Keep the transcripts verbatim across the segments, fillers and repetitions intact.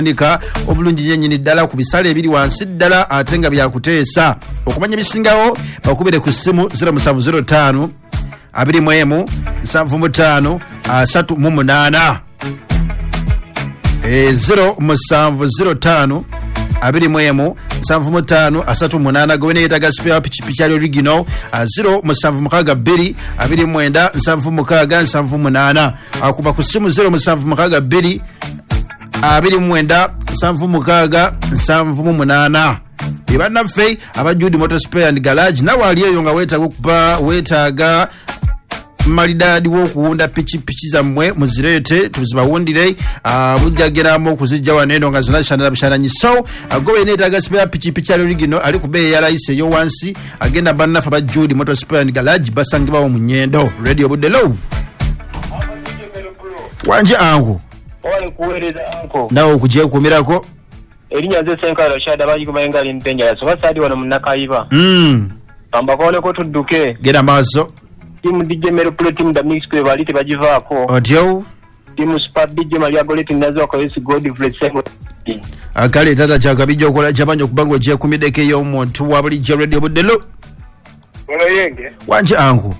nika obulungi nyenyini ddala ku bisale ebiri wansi ddala ate nga byakuteesa. Okumanya bisingawo bakubire ku ssimu zero seven zero five abiri mu emu nsanvu mu ttaano asatu mu munaana e zero seven zero five abiri mu emu nsanvu mu ttaano asatu mu munaana gwe neetaga spare pichipichi ali original zero seven six two abiri mu mwenda nsanvu mu mukaaga nsanvu mu munaana akuba ku ssimu zero seven six two abiri mu mwenda nsanvu mu mukaaga nsanvu mu munaana. Ebannaffe aba Jude Motor Spare and Garage nawe ali eyo nga weetaaga okuba weetaaga malidadi wokuwunda pichi pichi zammwe muzireete tuzibawundire bujjageramu okuzijja waneno nga zonna zishanira bushananyi. So agobe neetaaga spare pichi pichi ali original ali ku bbeeyi ya layisi eyo wansi agenda bannaffe aba Jude Motor Spare and Garage basangibwawo mu Nnyendo. Radio Budde Love wanje angu wale kuwereza anko nawe okugyekummirako erinnya nze Senkara Rashad abaji kumayenga ali mpenjala so basadi wano munakayiba mm amba kone ko tudduke gera maaso timu D J Mero Pro team da mix kwe bali tebajivaako otyo timu Super D J Maria Goleti nazo ko esi Godfrey Semo akali tata chaka bijjo okola chabanyo kubango je kumideke yo muntu wa buli je Radio Budde Love ono yenge wanje angu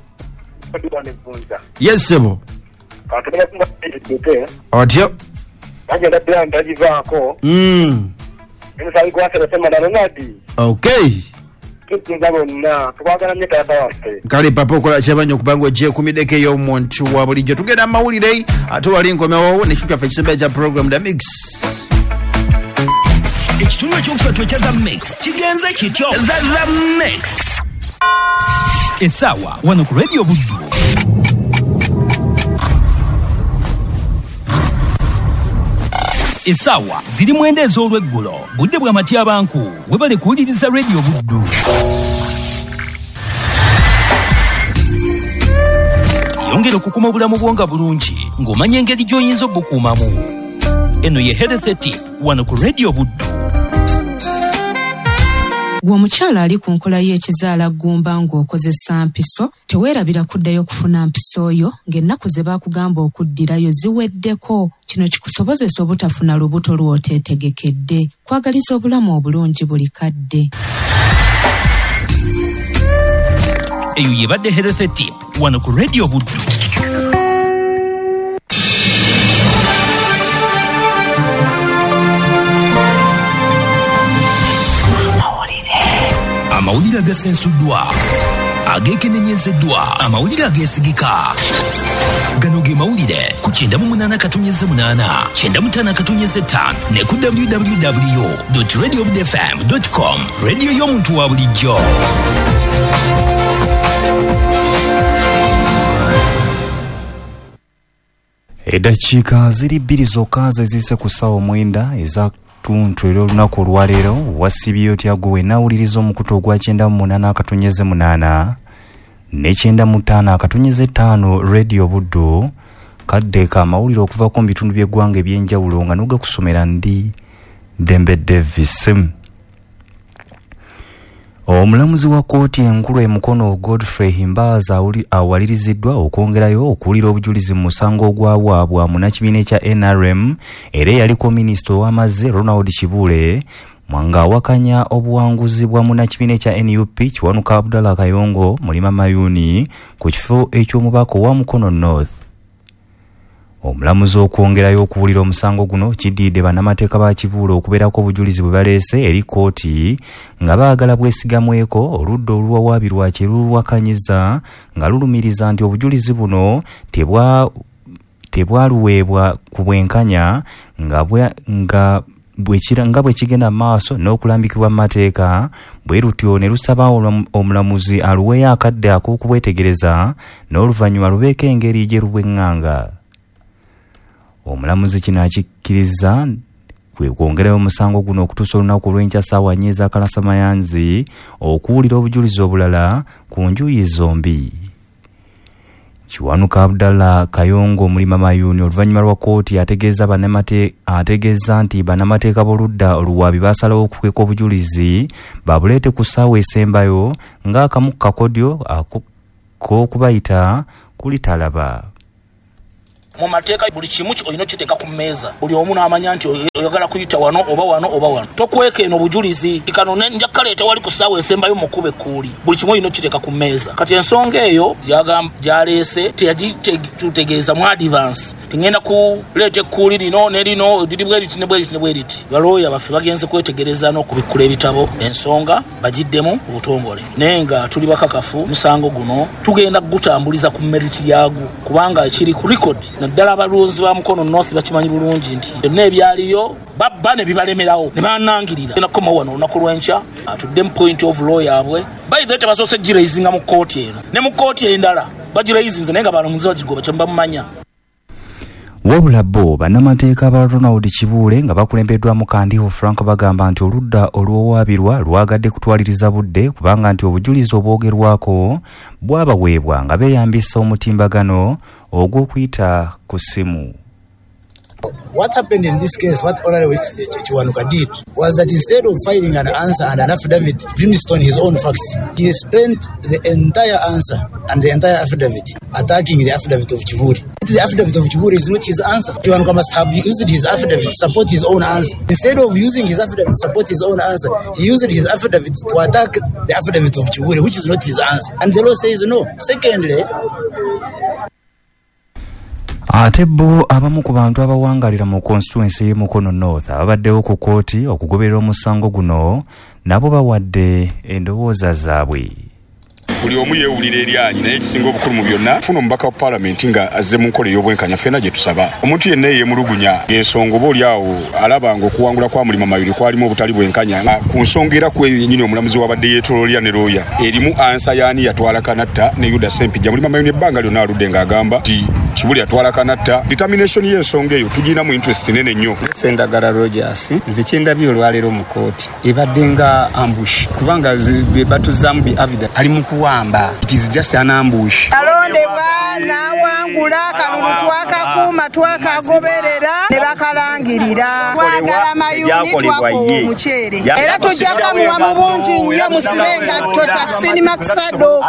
yes sebo katubera kumba tudduke otyo anje da plan tajivaako mm nsali kwa sema sema na nadi okay tukinzabo na twagala nyeta bawaste kali papa okola chabanyo kubango je kumideke yo muntu wa buli je tugenda mawulire ate wali nkomewo ne chuka fe kisembe cha program da mix ekitundu ekyokusatu ekya The Mix kigenze kityo The Mix esawa wano ku Radio Buddu. Esawa ziri mwenda ez'olweggulo budde bwa Matya Banku webale kuwuliriza Radio Buddu. Yongera okukuma obulamu bwonga bulungi ng'omanya engeri gy'oyinza obukuumamu. Eno ye Health Tip wano ku Radio Buddu. Gwomukyala ali ku nkola y'ekizaala ggumba ng'okozesa mpiso teweerabira kuddayo kufuna mpiso oyo ng'ennaku ze baakugamba okuddirayo ziweddeko. Kino kikusobozesa obutafuna lubuto lw'oteetegekedde. Kwagaliza obulamu obulungi buli kadde. Eyo yebadde Health Tip wano ku Radio Buddu. Amawulire agasensuddwa agekenenyezeddwa amawulire ageesigika gano ge mawulire ku kyenda mu munaana katonyeze munaana kyenda mu ttaano katonyeze ttaano ne ku w w w dot radio budde f m dot com radio y'omuntu wa bulijjo. Eddakiika ziri bbiri zokka zezise ku ssaawa mwenda eza tuntu ero olunaku olwaleero wasibye otya gwe nawuliriza omukutu ogwa kyenda mu munaana akatonyeze munaana ne kyenda mu ttaano akatonyeze ttaano Radio Buddu kaddeka amawulire okuva mu bitundu by'eggwanga eby'enjawulo nga n'ogakusomera ndi Dembe Davis. Omulamuzi wa kooti enkulu e Mukono Godfrey Himbaza awaliriziddwa okwongerayo okuwulira obujulizi mu musango ogwawaabwa munnakibiina ekya N R M era yaliko minisita ow'amazzi Ronald Kibuule mwanga awakanya obuwanguzi bwa munnakibiina ekya N U P Kiwanuka Abdallah Kayongo Mulima Mayuni ku kifo eky'omubaka owa Mukono North. Omulamuzi okwongerayo okuwulira omusango guno kiddiidde bannamateeka ba Kibuule okubeerako obujulizi bwe baleese eri kooti nga baagala bwesigamweko oludda oluwawaabirwa kyeruluwakanyiza nga lulumiriza nti obujulizi buno tebwa tebwaluweebwa ku bwenkanya nga bwe nga nga bwe kigenda maaso n'okulambikibwa mu mateeka bwe lutyo ne lusaba omulamuzi aluweeyo akadde ak'okubwetegereza n'oluvannyuma lubeeko engeri gye lubweŋŋanga. Omulamuzi kino akikkiriza kwe kwongerayo omusango guno okutuusa olunaku olw'enkya ssaawa nnya ez'akalasamayanzi okuwulira obujulizi obulala ku njuyi zombi. Kiwanuka Abdallah Kayongo Mulima Mayuni oluvannyuma lwa kooti ategeeza bannamate ategeeza nti bannamateeka b'oludda oluwaabi baasalawo okukweka obujulizi babuleete ku ssaawa esembayo ng'akamu ku kakodyo k'okubayita kuli talaba. mu mateeka buli kimu olina okiteeka ku mmeeza buli omu n'amanya nti oyagala kuyita wano oba wano oba wano tokweka eno bujulizi kano nja kaleeta wali ku ssaawa esembayo mu kkuba ekkuuli buli kimu olina okiteeka ku mmeeza kati ensonga eyo gyaleese teyagitutegeeza mu advance tingenda kuleeta ekkuuli lino ne lino liri bwe riti ne bwe riti ne bwe riti balooya baffe bagenze kwetegereza n'okubikkula ebitabo ensonga bagiddemu obutongole naye nga tuli bakakafu musango guno tugenda kugutambuliza ku meriti yagwo kubanga ekiri ku record naddala abalunzi ba Mukono North bakimanyi bulungi nti byonna ebyaliyo babba ne bibalemerawo ne banangirira nakoma wano olunaku lw'enkya atudde mu point of law yaabwe bayithe tebasoose giraizinga mu kooti eno ne mu kooti endala bagiraizinze naye nga balonzi bagigoba kyembamumanya wabula bo bannamateeka ba Ronald Kibuule nga bakulembeddwamu Kandiho Frank bagamba nti oludda olw'owaabirwa lwagadde kutwaliriza budde kubanga nti obujulizi obwogerwako bwabaweebwa nga beeyambisa omutimbagano ogw'okuyita ku ssimu. What happened in this case, what Honorable Kiwanuka did, was that instead of filing an answer and an affidavit premised on his own facts, he spent the entire answer and the entire affidavit attacking the affidavit of Kibuule. The affidavit of Kibuule is not his answer. Kiwanuka must have used his affidavit to support his own answer. Instead of using his affidavit to support his own answer, he used his affidavit to attack the affidavit of Kibuule, which is not his answer. And the law says no. Secondly, ate bo abamu ku bantu abawangalira mu constituency y'e Mukono North ababaddewo ku kooti okugoberera omusango guno nabo bawadde endowooza zaabwe. buli omu yeewulira eryanyi naye ekisinga obukulu mu byonna funa omubaka wa paalamenti nga azze mu nkola ey'obwenkanya ffenna gye tusaba omuntu yenna yeemulugunya ensonga oba oli awo alaba ng'okuwangula kwa mulima mabiri kwalimu obutali bwenkanya ku nsonga era ku eyo yennyini omulamuzi wabadde yeetoololya ne looya erimu ansa yaani yatwala Kanatta ne Yuda Sempijja mulima mayoni ebbanga lyonna aludde ng'agamba nti Kibuule yatwala Kanatta determination y'ensonga eyo tugirinamu interest nene nnyo. Sendagala Rogers nze kyendabye olwaleero mu kooti ebadde nga ambush kubanga batuzaamu bi avida ali mu kuwamba it is just an ambush. alondebwa n'awangula kalulu twakakuuma twakagoberera ne bakalangirira twagala mayuni twakowa omuceere era tujja kamuwa mu bungi nnyo musibengatto takisini makisado.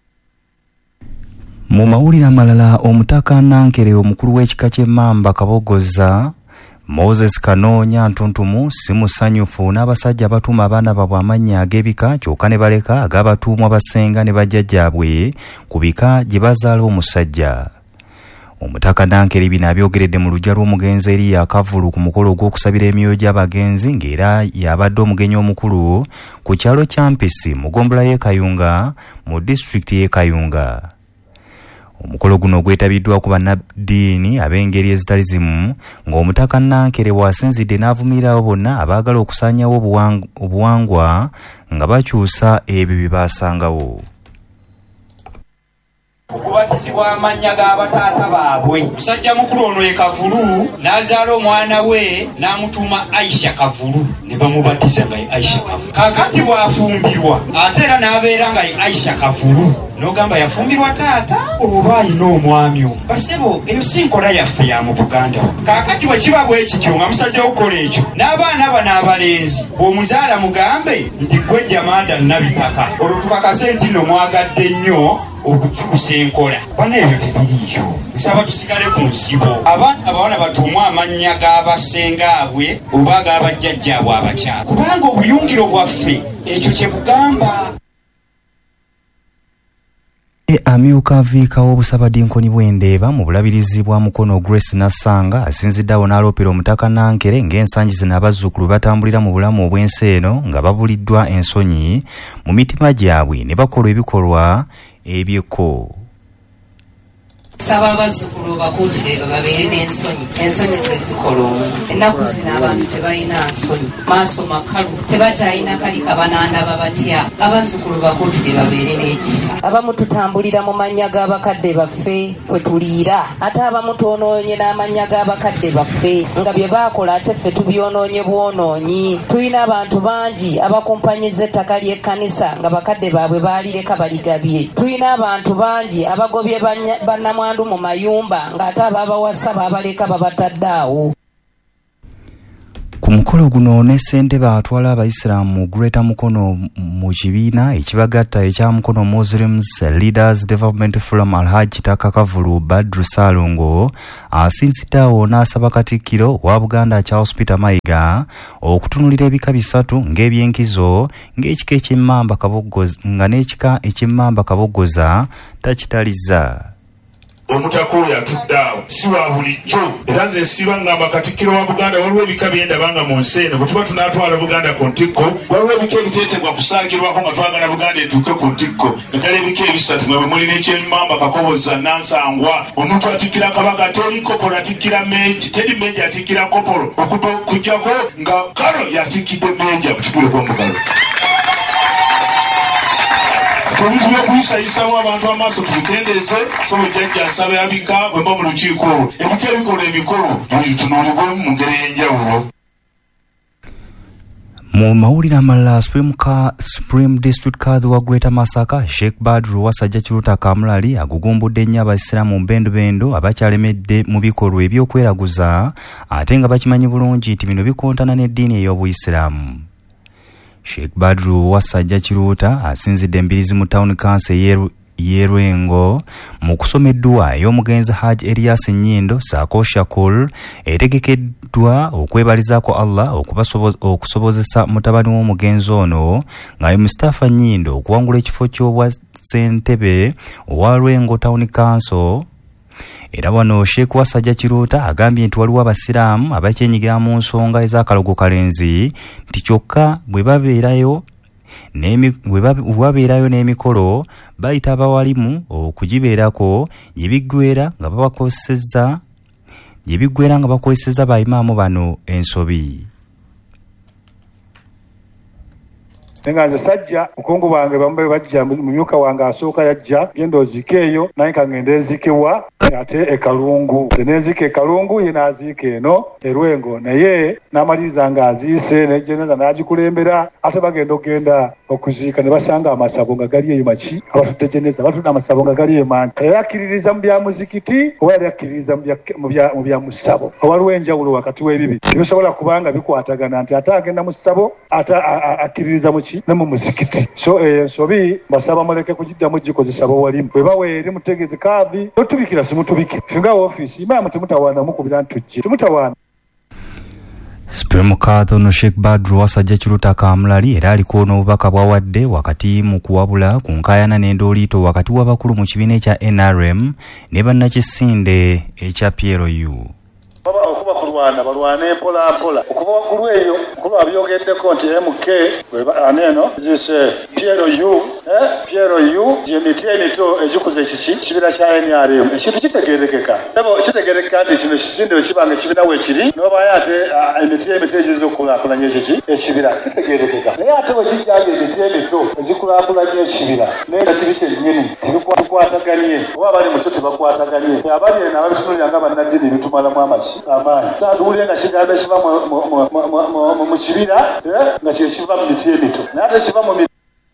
Mu mawulire amalala omutaka Nankere omukulu w'ekika ky'Emmamba Kabogoza Moses Kanoonya Ntuntumu si musanyufu n'abasajja abatuuma abaana baabwe amannya ag'ebika kyokka ne baleka ag'abatuumwa basenga ne bajjajjaabwe ku bika gye bazaala omusajja. Omutaka Nankere bino abyogeredde mu luggya lw'omugenzi Eriya Kavulu ku mukolo ogw'okusabira emyoyo gy'abagenzi ng'era yabadde omugenyi omukulu ku kyalo kya Mpisi mu ggombolola y'e Kayunga mu disitulikiti y'e Kayunga. Omukolo guno gwetabiddwa ku bannaddiini ab'engeri ezitali zimu ng'omutaka Nankere bw'asinzidde n'avumirirawo bonna abaagala okusaanyawo obuwangwa nga bakyusa ebyo bye baasangawo. okubatizibwa amannya g'abataata baabwe musajja mukulu ono ye Kavulu n'azaala omwana we n'amutuuma Aisha Kavulu ne bamubatiza nga ye Aisha Kavulu. Kaakati bw'afumbirwa ate era n'abeera nga ye Aisha Kavulu n'ogamba yafumbirwa taata oba ayina omwami omu. Basebo eyo si nkola yaffe ya mu Buganda. Kaakati bwe kiba bwe kityo nga musazeewo okukola ekyo n'abaana bano abalenzi bw'omuzaala mugambe nti ggwe Jamada Nabitaka olwo tukakase nti nno mwagadde nnyo okukyusa enkola. Bana ebyo tebiriiyo. Nsaba tusigale ku nsibo. Abaana abawala batuumwa amannya g'abasengaabwe oba ag'abajjajjaabwe abakyala kubanga obuyungiro bwaffe ekyo kye bugamba. Amyuka Viika w'Obusabadinkoni bw'Endeeba mu bulabirizi bwa Mukono Grace Nassanga asinziddeawo n'aloopera omutaka Nankere ng'ensangi zino abazzukulu batambulira mu bulamu obw'ensi eno nga babuliddwa ensonyi mu mitima gyabwe ne bakola ebikolwa ebyekko. Saba abazzukulu bakuutire babeere n'ensonyi ensonyi ze zikola omu. Ennaku zino abantu tebalina nsonyi maaso makalu tebakyalina kali kabanandaba batya. Abazzukulu bakuutire babeere n'ekisa. Abamu tutambulira mu mannya g'abakadde baffe kwe tuliira ate abamu twonoonye n'amannya g'abakadde baffe nga bye baakola ate ffe tubyonoonye bwonoonyi. Tulina abantu bangi abakumpanyizza ettaka ly'ekkanisa nga bakadde baabwe baalireka baligabye. Tulina abantu bangi abagobye bannamwandu mu mayumba ng'ate ababawasa baabaleka babatadde awo. ku mukolo guno ne ssentebe atwala abayisiraamu mu Greater Mukono mu kibiina ekibagatta ekya Mukono Muslims Leaders Development Forum Alhaji Kitaka Kavulu Badru Salongo asinziddewo n'asaba Katikkiro wa Buganda Charles Peter Mayiga okutunulira ebika bisatu ng'ebyenkizo ng'ekika eky'emmamba Kaboggoza nga n'ekika eky'emmamba Kaboggoza takitaliza. Omutako yatuddaawo si wa bulijjo era nze nsiba ngamba Katikkiro wa Buganda waliwo ebika byendabanga mu nsi eno bwe tuba tunaatwala Buganda ku ntikko waliwo ebika ebiteetegwa kusaagirwako nga twagala Buganda etuuke ku ntikko naddala ebika ebisatu mwe mulina ekyemmamba Kakoboza Nansangwa omuntu atikkira Kabaka teri kopolo atikkira Meeji teri Meeji atikkira kopolo okujjako nga Karo yatikkidde Meeji akutuleko omugalo. Omuntu bwekuyisayisaamu abantu amaaso tubikendeeze so jjajja nsaba yabika bwe mba mu lukiiko olwo ebika ebikola emikolo bitunuulibwe mu ngeri y'enjawulo. Mu mawulire amalala Supreme, Supreme District Kadhi wa Greater Masaka Sheikh Badru Wasajja Kiruta Kamulali agugumbudde nnyo abaisiraamu mbendobendo abakyalemedde mu bikolwa ebyokweraguza ate nga bakimanyi bulungi nti bino bikontana n'eddiini ey'Obuisiraamu. Sheikh Badru Wasajja Kiruta asinzidde embirizi mu Town Council y'Erwengo mu kusoma edduwa ey'omugenzi Hajj Elias Nyindo Sako Shakul etegekeddwa okwebalizaako Allah okusobozesa mutabani w'omugenzi ono nga ye Mustafa Nyindo okuwangula ekifo ky'obwa ssentebe owa Lwengo Town Council. Era wano Sheikh Wasajja Kiruta agambye nti waliwo abasiraamu abakyenyigira mu nsonga ez'akalogo kalenzi nti kyokka bwe babeerayo bwebabeerayo n'emikolo bayita abawalimu okugibeerako gye biggweera nga babakozesezza gye biggweera nga bakozesezza bayimaamu bano ensobi. Nenga nze sajja mukungu bange bambe bajja mumyuka wange asooka yajja genda ozike eyo naye kangende ezikewa ate ekalungu zenezike ekalungu ye naziike eno Erwengo naye n'amaliriza nga aziise nejeneza n'agikulembera ate bagenda okugenda okuziika ne basanga amasabo nga gali eyo maki abatudde jeneza batudde amasabo nga gali emanyi era akkiririza mu bya muzikiti oba yali akkiririza mu bya musabo waliwo enjawulo wakati w'ebibiri tebisobola kubanga bikwatagana nti ate agenda mu ssabo ate akkiririza mu ne mu muzikiti so ensobi basaba muleke kugiddamu gikozesa bawalimu bwe bawe eri mutegeezi Kadhi totubikira simutubikira finga ofiisi imaamu temutawaana mukubira ntujje temutawaana. Supreme Kadhi ono Sheikh Badru Wasajja Kiruta Kamulali era aliko n'obubaka bwawadde wakati mu kuwabula ku nkaayana n'endooliito wakati w'abakulu mu kibiina ekya N R M ne bannakisinde ekya P L U. Okuba kulwana balwane mpola mpola okuba waggulu eyo okuba abyogeddeko nti M K aneeno gise P L U eh P L U gyemiti emito egikuza ekiki kibira kya N R M ekintu kitegeerekeka ebo kitegeerekeka nti kino kisinde ekibanga kibina wekiri nobaye ate emiti emito egizokulaakulanya ekiki ekibira kitegeerekeka naye ate bwe kijjanga emiti emito egikulaakulanya ekibira naye kiri kyennyini tibikwataganye oba bali mu kyo tebakwataganye abali eno ababitunulira nga bannaddiini bitumalamu amaki amaanyi taatuwulire nga kigambo ekiva mu kibira nga kyekiva mu miti emito naye ate kiva mu miti.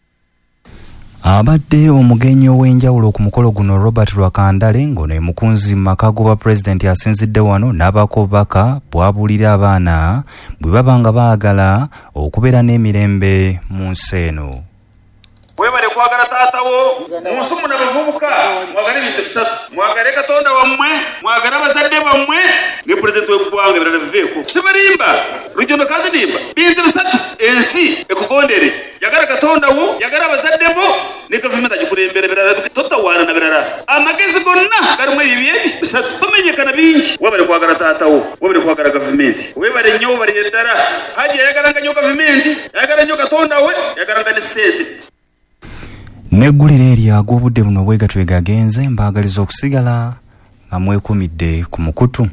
Abadde omugenyi ow'enjawulo ku mukolo guno Robert Lwakandale ng'ono emukunzi mu maka g'obwa pulezidenti asinzidde wano n'abaako obubaka bw'abuulira abaana bwe baba nga baagala okubeera n'emirembe mu nsi eno. Webale kwagala taatawo munsi muno bavubuka mwagala ebintu bisatu mwagala Katonda wammwe mwagala abazadde bammwe ne pulezidenti w'eggwanga ebirala biveeko sibalimba lujondo kazinimba bintu bisatu ensi ekugondere yagala Katonda wo yagala abazadde bo ne gavumenti agikulembera birala totawaana na birala amagezi gonna galimu ebyo ebyo bisatu bamenyekana bingi webale kwagala taatawo webale kwagala gavumenti webale nnyo webale ddala Haji yayagalanga nnyo gavumenti yayagala nnyo Katonda we yagalanga ne ssente. Neggulira eryo ag'obudde buno bwe gatwega agenze mbaagaliza okusigala nga mwekumidde ku mukutu.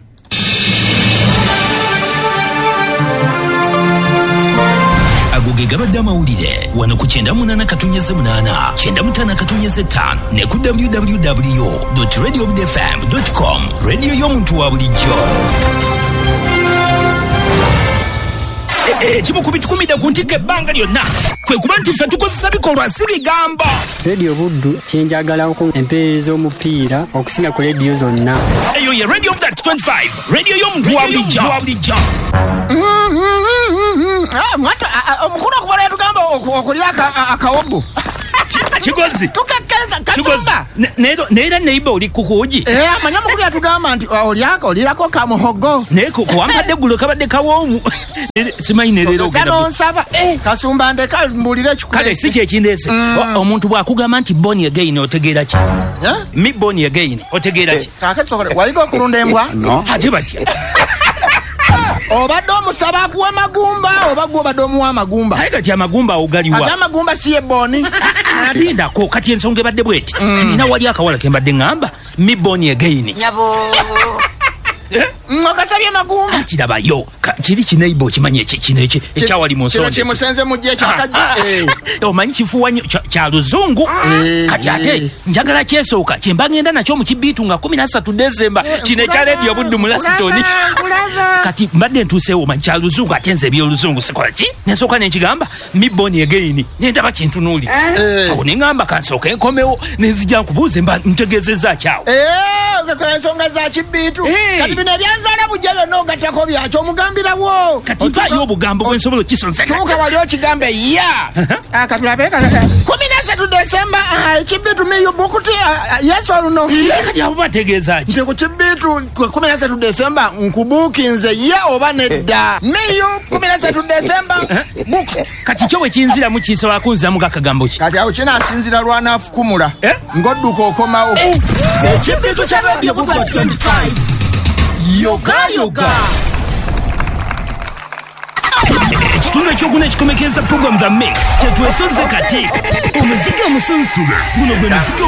Ago ge gabadde amawulire wano ku kyenda munaana katonnyeze munaana kyenda mutaano katonnyeze ttaano ne ku w w w dot radio f m dot com rediyo y'omuntu wa bulijjo. Ekimu ku bitukumidde ku ntikko ebbanga lyonna kwe kuba nti ffe tukozesa bikolwa si bigambo. Radio Buddu kyenjagalako empeereza omupiira okusinga ku rediyo zonna. Eyo ye Radio That twenty-five rediyo y'omuntu wa bulijjo. okulya akawogo Kigozi tukakeza kasumba nero nera neighbor oli kukuji eh amanya mukuli atugamba nti olyako olirako kamuhogo neko kuwampadde gulo kabadde kawomu simanyi rero ogenda kano nsaba eh kasumba ndeka mbulire chukule kale si kye kindese omuntu bwakugamba nti born again otegeera ki eh mi born again otegeera ki kakatokole waliko kulunda embwa ate batya obadde omusaba akuwa magumba oba gwe obadde omuwa amagumba aye kati amagumba ogaliwa ate amagumba si eboni atindako kati ensonga ebadde bweti nina wali akawala kembadde ngamba mi born again nyabo Ngokasabye magumba anti dabayo kiri kinaibo kimanye kino eki ekyawali mu nsonga kino kimusenze mujje kyakaje eh omanyi kifuwanyo kya luzungu kati ate njagala kyesooka kyembagenda nakyo mu kibitu nga kumi na ssatu December kino ekya radio buddu mu Lasitoni kati mbadde ntuuseewo manyi kya luzungu ate nze ebyoluzungu sikola ki nensooka nenkigamba mi born again nendaba kintunuuli awo neŋŋamba kansooka enkomewo nenzija nkubuuze mba ntegezezza kyawo ensonga za kibitu kati bino ebyanzala bujja byonna ogattako byakyo omugambirawo kati mpaayo obugambo bwensobola okisonsa tuuka wali okigambe ya katulabe kumi na ssatu December ekibitu miyo bukuti yesu oluno kati abo bategeeza ki nti ku kibitu kumi na ssatu December nkubuukinze ye oba nedda miyo kumi na ssatu December kati kyo bwe kinziramu kisobola kunziramu gakagambo ki kati awo kinaasinzira lwanaafukumula ng'odduka okomawo ekibitu kya radio budwa twenty-five yoga yoga ekitundu ekyokuna ekikomekeza program the mix kyetwesonze kati omuziki omusunsula guno gwe muziki